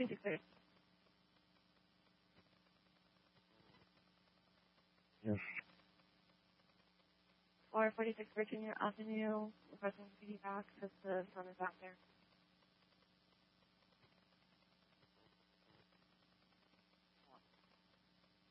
Please be clear. Yes. 446 Virginia Avenue, requesting feedback because the sun is out there.